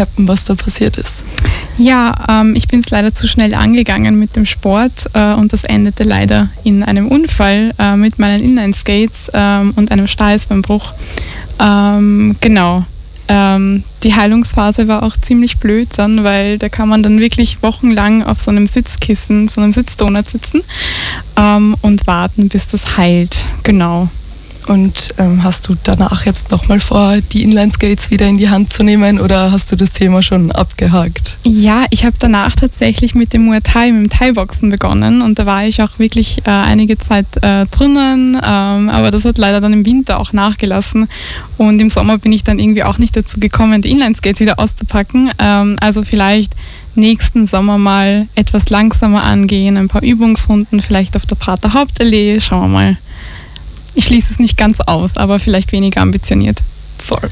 recappen, was da passiert ist? Ja, ich bin es leider zu schnell angegangen mit dem Sport und das endete leider in einem Unfall mit meinen Inline-Skates und einem Steißbeinbruch. Genau. Die Heilungsphase war auch ziemlich blöd dann, weil da kann man dann wirklich wochenlang auf so einem Sitzkissen, so einem Sitzdonut sitzen und warten, bis das heilt. Genau. Und hast du danach jetzt nochmal vor, die Inline-Skates wieder in die Hand zu nehmen oder hast du das Thema schon abgehakt? Ja, ich habe danach tatsächlich mit dem Muay Thai, mit dem Thai-Boxen begonnen und da war ich auch wirklich einige Zeit drinnen, aber das hat leider dann im Winter auch nachgelassen und im Sommer bin ich dann irgendwie auch nicht dazu gekommen, die Inline-Skates wieder auszupacken. Also vielleicht nächsten Sommer mal etwas langsamer angehen, ein paar Übungsrunden, vielleicht auf der Prater Hauptallee, schauen wir mal. Ich schließe es nicht ganz aus, aber vielleicht weniger ambitioniert. Voll.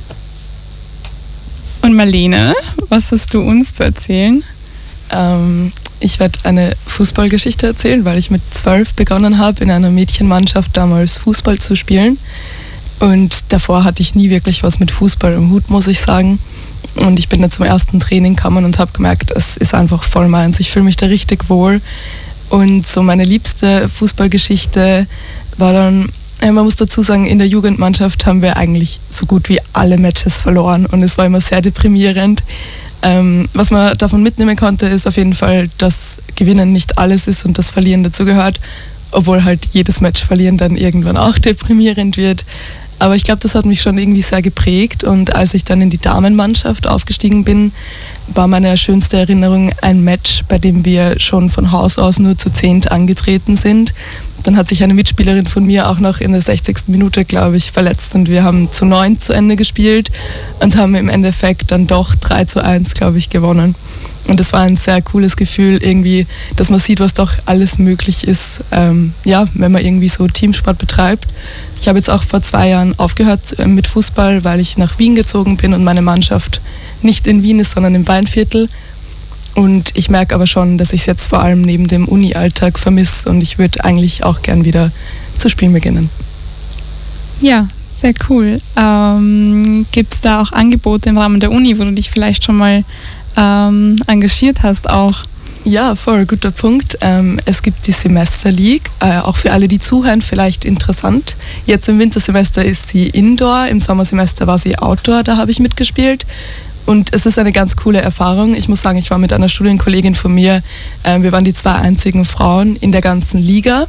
Und Marlene, was hast du uns zu erzählen? Ich werde eine Fußballgeschichte erzählen, weil ich mit 12 begonnen habe, in einer Mädchenmannschaft damals Fußball zu spielen. Und davor hatte ich nie wirklich was mit Fußball im Hut, muss ich sagen. Und ich bin dann zum ersten Training gekommen und habe gemerkt, es ist einfach voll meins. Ich fühle mich da richtig wohl. Und so meine liebste Fußballgeschichte war dann, man muss dazu sagen, in der Jugendmannschaft haben wir eigentlich so gut wie alle Matches verloren und es war immer sehr deprimierend. Was man davon mitnehmen konnte, ist auf jeden Fall, dass Gewinnen nicht alles ist und das Verlieren dazu gehört, obwohl halt jedes Match verlieren dann irgendwann auch deprimierend wird. Aber ich glaube, das hat mich schon irgendwie sehr geprägt und als ich dann in die Damenmannschaft aufgestiegen bin, war meine schönste Erinnerung ein Match, bei dem wir schon von Haus aus nur zu 10 angetreten sind. Dann hat sich eine Mitspielerin von mir auch noch in der 60. Minute, glaube ich, verletzt und wir haben zu 9 zu Ende gespielt und haben im Endeffekt dann doch 3-1, glaube ich, gewonnen. Und das war ein sehr cooles Gefühl irgendwie, dass man sieht, was doch alles möglich ist, wenn man irgendwie so Teamsport betreibt. Ich habe jetzt auch vor 2 Jahren aufgehört mit Fußball, weil ich nach Wien gezogen bin und meine Mannschaft nicht in Wien ist, sondern im Weinviertel. Und ich merke aber schon, dass ich es jetzt vor allem neben dem Uni-Alltag vermisse und ich würde eigentlich auch gern wieder zu spielen beginnen. Ja, sehr cool. Gibt es da auch Angebote im Rahmen der Uni, wo du dich vielleicht schon mal engagiert hast auch? Ja, voll guter Punkt. Es gibt die Semester League, auch für alle, die zuhören, vielleicht interessant. Jetzt im Wintersemester ist sie Indoor, im Sommersemester war sie Outdoor, da habe ich mitgespielt. Und es ist eine ganz coole Erfahrung. Ich muss sagen, ich war mit einer Studienkollegin von mir, wir waren die 2 einzigen Frauen in der ganzen Liga.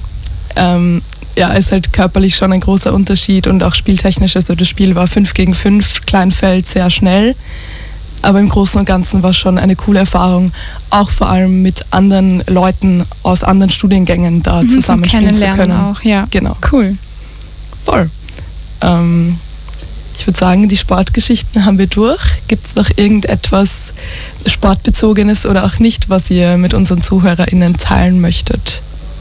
Ist halt körperlich schon ein großer Unterschied und auch spieltechnisch. Also das Spiel war 5 gegen 5, Kleinfeld, sehr schnell. Aber im Großen und Ganzen war es schon eine coole Erfahrung, auch vor allem mit anderen Leuten aus anderen Studiengängen da zusammenspielen zu können. Auch, ja. Genau. Cool. Voll. Ich würde sagen, die Sportgeschichten haben wir durch. Gibt es noch irgendetwas Sportbezogenes oder auch nicht, was ihr mit unseren ZuhörerInnen teilen möchtet?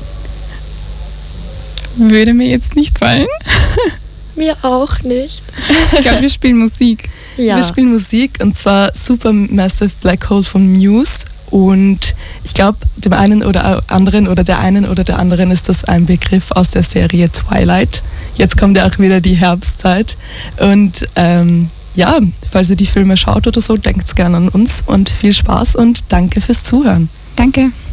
Würde mir jetzt nicht fallen. Mir auch nicht. Ich glaube, wir spielen Musik. Ja. Wir spielen Musik und zwar Supermassive Black Hole von Muse. Und ich glaube, dem einen oder anderen oder der einen oder der anderen ist das ein Begriff aus der Serie Twilight. Jetzt kommt ja auch wieder die Herbstzeit. Und falls ihr die Filme schaut oder so, denkt gerne an uns und viel Spaß und danke fürs Zuhören. Danke.